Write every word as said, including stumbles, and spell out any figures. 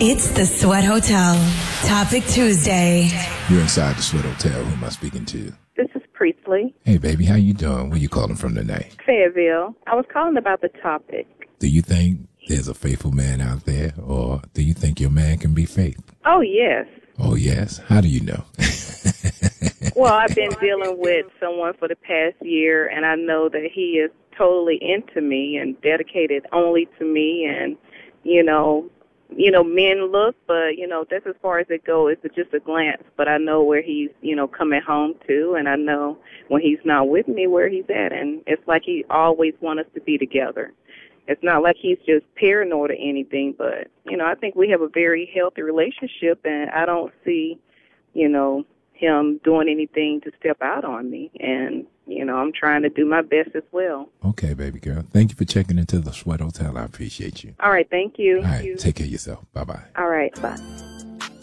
It's the Sweat Hotel. Topic Tuesday. You're inside the Sweat Hotel. Who am I speaking to? This is Priestley. Hey, baby, how you doing? Where you calling from tonight? Fayetteville. I was calling about the topic. Do you think there's a faithful man out there, or do you think your man can be faithful? Oh, yes. Oh, yes? How do you know? Well, I've been dealing with someone for the past year, and I know that he is totally into me and dedicated only to me. And, you know, you know, men look, but, you know, that's as far as it goes. It's just a glance. But I know where he's, you know, coming home to, and I know when he's not with me where he's at. And it's like he always wants us to be together. It's not like he's just paranoid or anything, but, you know, I think we have a very healthy relationship, and I don't see, you know, him doing anything to step out on me. And, you know, I'm trying to do my best as well. Okay, baby girl. Thank you for checking into the Sweat Hotel. I appreciate you. All right. Thank you. All right. Take care of yourself. Bye-bye. All right. Bye.